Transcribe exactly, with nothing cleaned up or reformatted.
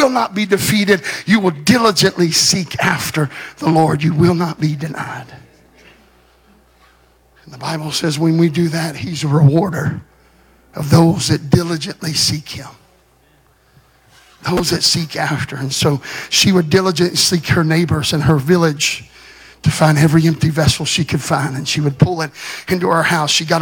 will not be defeated. You will diligently seek after the Lord. You will not be denied. And the Bible says when we do that, he's a rewarder of those that diligently seek him. Those that seek after. And so she would diligently seek her neighbors and her village to find every empty vessel she could find. And she would pull it into her house. She got